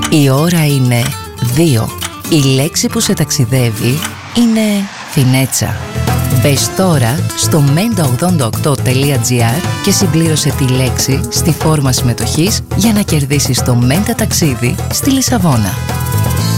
Η ώρα είναι 2. Η λέξη που σε ταξιδεύει είναι φινέτσα. Μπες τώρα στο menta88.gr και συμπλήρωσε τη λέξη στη φόρμα συμμετοχής για να κερδίσεις το Menta ταξίδι στη Λισαβόνα.